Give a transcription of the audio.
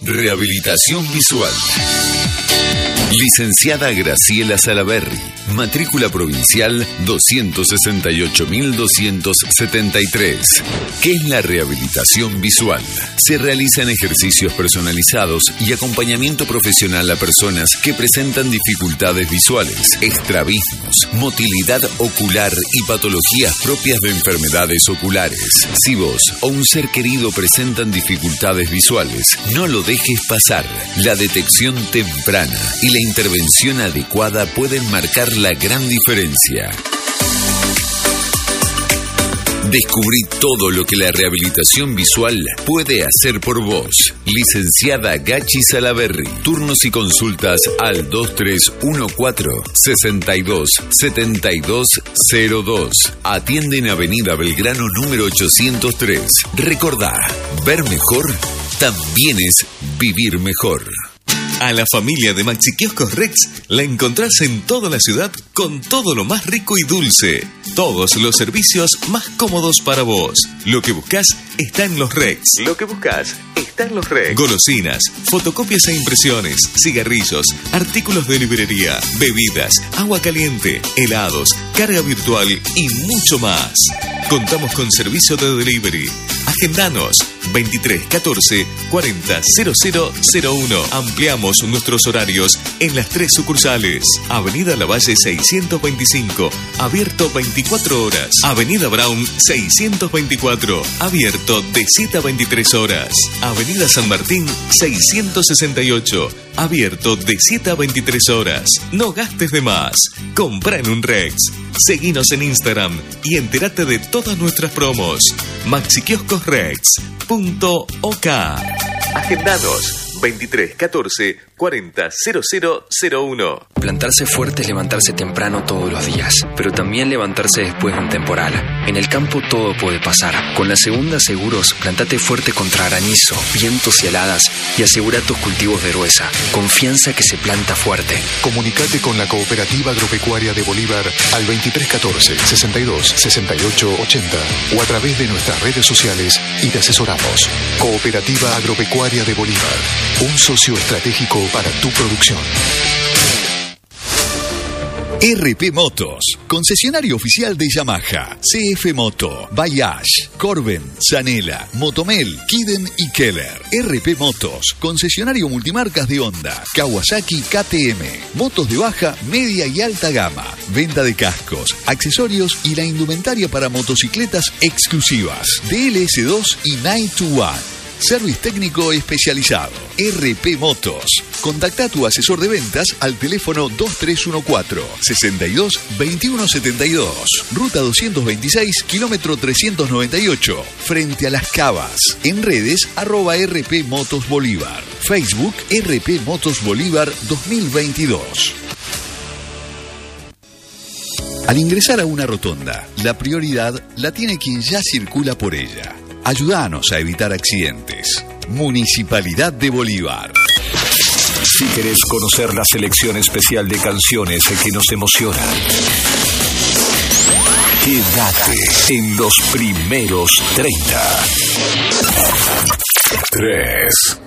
Rehabilitación visual. Licenciada Graciela Salaberry, matrícula provincial 268.273. ¿Qué es la rehabilitación visual? Se realizan ejercicios personalizados y acompañamiento profesional a personas que presentan dificultades visuales, estrabismos, motilidad ocular y patologías propias de enfermedades oculares. Si vos o un ser querido presentan dificultades visuales, no lo dejes pasar. La detección temprana y la intervención adecuada pueden marcar la gran diferencia. Descubrí todo lo que la rehabilitación visual puede hacer por vos. Licenciada Gachi Salaberry. Turnos y consultas al 2314-627202. Atiende en Avenida Belgrano número 803. Recordá, ver mejor también es vivir mejor. A la familia de Maxi Kioscos Rex la encontrás en toda la ciudad con todo lo más rico y dulce. Todos los servicios más cómodos para vos. Lo que buscas está en los Rex. Golosinas, fotocopias e impresiones, cigarrillos, artículos de librería, bebidas, agua caliente, helados, carga virtual y mucho más. Contamos con servicio de delivery. Agendanos 23 14 40 0001. Ampliamos nuestros horarios en las 3 sucursales. Avenida Lavalle 625, abierto 24 horas. Avenida Brown 624, abierto de 7 a 23 horas. Avenida San Martín 668, abierto de 7 a 23 horas. No gastes de más. Compra en un Rex. Seguinos en Instagram y entérate de todas nuestras promos. maxikioscosrex.ok. Agendanos 23 14 40 0001. Plantarse fuerte es levantarse temprano todos los días, pero también levantarse después de un temporal. En el campo todo puede pasar. Con la Segunda Seguros, plantate fuerte contra granizo, vientos y heladas y asegura tus cultivos de gruesa. Confianza que se planta fuerte. Comunicate con la Cooperativa Agropecuaria de Bolívar al 2314 62 68 80 o a través de nuestras redes sociales y te asesoramos. Cooperativa Agropecuaria de Bolívar, un socio estratégico para tu producción. RP Motos, concesionario oficial de Yamaha, CF Moto, Bayash, Corben, Zanela, Motomel, Kiden y Keller. RP Motos, concesionario multimarcas de Honda, Kawasaki, KTM, motos de baja, media y alta gama, venta de cascos, accesorios y la indumentaria para motocicletas exclusivas, DLS2 y Night to One. Service técnico especializado. RP Motos. Contacta a tu asesor de ventas al teléfono 2314-62-2172. Ruta 226, kilómetro 398. Frente a Las Cavas. En redes, @RP Motos Bolívar. Facebook, RP Motos Bolívar 2022. Al ingresar a una rotonda, la prioridad la tiene quien ya circula por ella. Ayúdanos a evitar accidentes. Municipalidad de Bolívar. Si querés conocer la selección especial de canciones que nos emocionan, quédate en los primeros 30. 3